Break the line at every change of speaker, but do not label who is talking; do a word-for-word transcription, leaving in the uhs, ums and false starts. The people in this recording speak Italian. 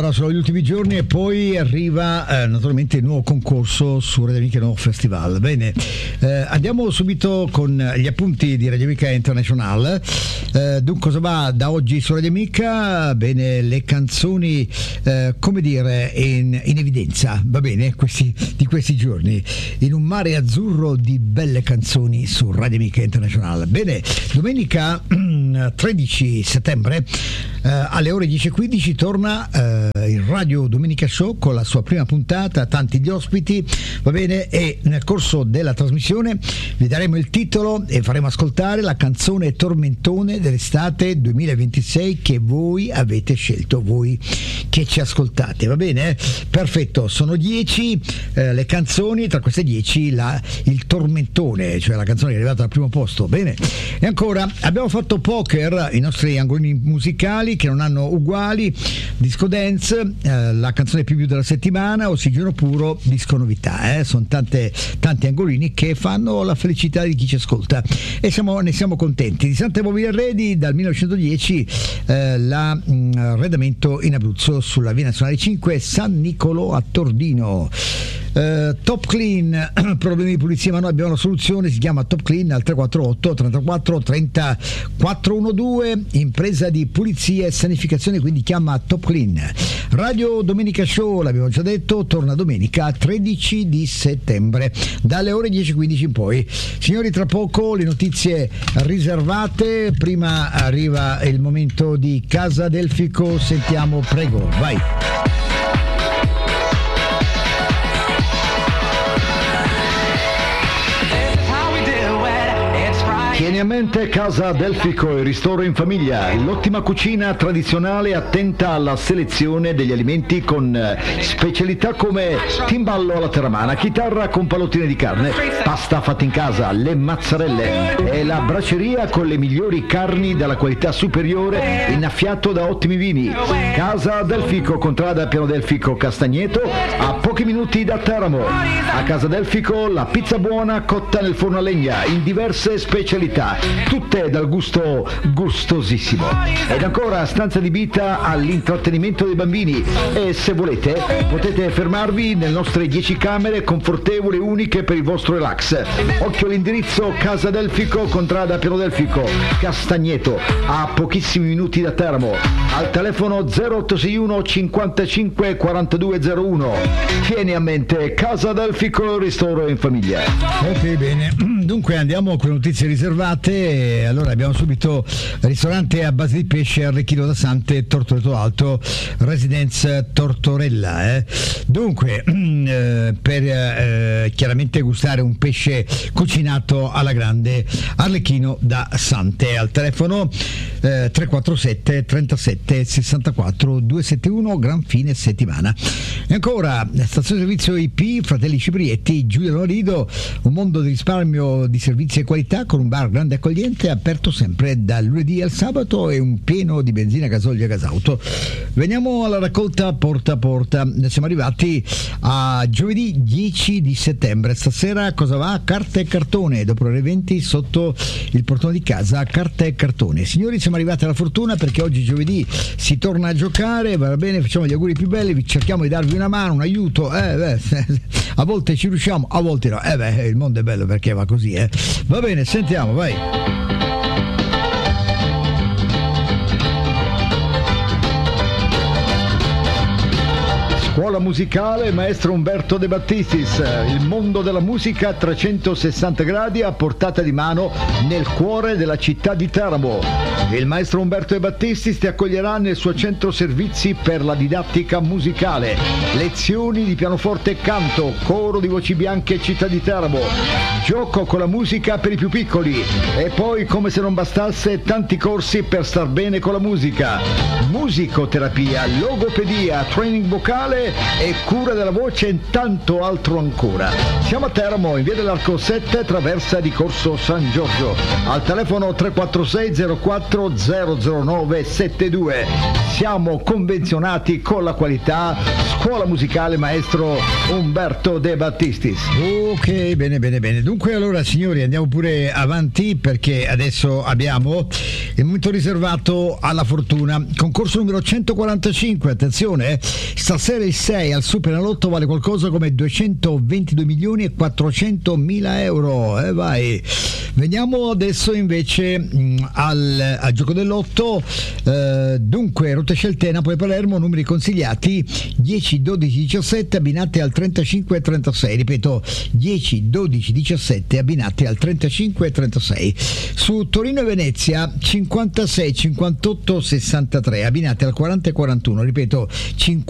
Allora sono gli ultimi giorni e poi arriva eh, naturalmente il nuovo concorso su Radio Amica Nuovo Festival. Bene, eh, andiamo subito con gli appunti di Radio Amica International. Eh, dunque cosa va da oggi su Radio Amica? Bene, le canzoni eh, come dire in, in evidenza, va bene, questi, di questi giorni, in un mare azzurro di belle canzoni su Radio Amica International. Bene, domenica tredici settembre eh, alle ore dieci e quindici torna eh, il Radio Domenica Show con la sua prima puntata, tanti gli ospiti, va bene, e nel corso della trasmissione vi daremo il titolo e faremo ascoltare la canzone tormentone dell'estate duemilaventisei che voi avete scelto, voi che ci ascoltate, va bene? Perfetto, sono dieci eh, le canzoni, tra queste dieci la, il tormentone, cioè la canzone che è arrivata al primo posto, bene? E ancora abbiamo fatto poker, i nostri angolini musicali che non hanno uguali, disco dance, eh, la canzone più più della settimana, ossigeno puro, disco novità, eh? Sono tante, tanti angolini che fanno la felicità di chi ci ascolta e siamo, ne siamo contenti. Di Santa Mobile Arredi dal millenovecentodieci eh, l'arredamento in Abruzzo sulla via nazionale cinque San Niccolò a Tordino. Uh, Top Clean, problemi di pulizia ma noi abbiamo una soluzione, si chiama Top Clean al tre quattro otto trentaquattro trenta quattrocentododici, impresa di pulizia e sanificazione, quindi chiama Top Clean. Radio Domenica Show, l'abbiamo già detto, torna domenica tredici di settembre dalle ore dieci e quindici in poi. Signori, tra poco le notizie riservate, prima arriva il momento di Casa Delfico, sentiamo, prego, vai.
Tieni a mente Casa Delfico, il ristoro in famiglia, l'ottima cucina tradizionale attenta alla selezione degli alimenti con specialità come timballo alla terramana, chitarra con pallottine di carne, pasta fatta in casa, le mazzarelle e la braceria con le migliori carni della qualità superiore innaffiato da ottimi vini. Casa Delfico, contrada Piano Delfico Castagneto, a pochi minuti da Teramo. A Casa Delfico la pizza buona cotta nel forno a legna in diverse specialità, tutte dal gusto gustosissimo. Ed ancora stanza adibita all'intrattenimento dei bambini e se volete potete fermarvi nelle nostre dieci camere confortevoli e uniche per il vostro relax. Occhio all'indirizzo: Casa Delfico, contrada Piano Delfico Castagneto, a pochissimi minuti da Teramo, al telefono zero otto sei uno cinquantacinque quarantadue zero uno. Tieni a mente Casa Delfico, ristoro in famiglia.
Ok, bene, dunque andiamo con le notizie riservate. Allora abbiamo subito ristorante a base di pesce Arlecchino da Sante, Tortoreto Alto, Residence Tortorella, eh. Dunque eh, per eh, chiaramente gustare un pesce cucinato alla grande, Arlecchino da Sante, al telefono eh, tre quattro sette trentasette sessantaquattro duecentosettantuno, gran fine settimana. E ancora stazione servizio I P Fratelli Ciprietti, Giulio Lorido, un mondo di risparmio, di servizi e qualità, con un bar grande e accogliente, aperto sempre dal lunedì al sabato e un pieno di benzina, gasolio e gasauto. Veniamo alla raccolta porta a porta. Siamo arrivati a giovedì dieci di settembre. Stasera cosa va? Carta e cartone, dopo le venti sotto il portone di casa, carta e cartone. Signori, siamo arrivati alla fortuna perché oggi giovedì si torna a giocare, va bene, facciamo gli auguri più belli, vi cerchiamo di darvi una mano, un aiuto, eh, beh, a volte ci riusciamo, a volte no, eh beh, il mondo è bello perché va così, eh. Va bene, sentiamo, vai.
Scuola musicale Maestro Umberto De Battistis, il mondo della musica a trecentosessanta gradi a portata di mano nel cuore della città di Teramo. Il maestro Umberto De Battistis ti accoglierà nel suo centro servizi per la didattica musicale, lezioni di pianoforte e canto, coro di voci bianche città di Teramo, gioco con la musica per i più piccoli e poi, come se non bastasse, tanti corsi per star bene con la musica, musicoterapia, logopedia, training vocale e cura della voce e tanto altro ancora. Siamo a Teramo, in via dell'Arco sette, traversa di Corso San Giorgio, al telefono tre quattro sei zero quattro zero zero nove sette due. siamo convenzionati con la qualità. Scuola musicale maestro Umberto De Battistis.
Ok, bene, bene, bene. Dunque allora signori andiamo pure avanti perché adesso abbiamo il momento riservato alla fortuna. Concorso numero centoquarantacinque, attenzione, eh. Stasera il sei al Superenalotto vale qualcosa come duecentoventidue milioni e quattrocentomila euro. E eh, vai. Veniamo adesso invece mh, al, al gioco dell'otto. Eh, dunque, rotte scelte Napoli-Palermo, numeri consigliati dieci, dodici, diciassette abbinati al trentacinque e trentasei. Ripeto, dieci, dodici, diciassette abbinati al trentacinque e trentasei. Su Torino e Venezia cinquantasei, cinquantotto, sessantatré abbinati al quaranta e quarantuno. Ripeto, cinquanta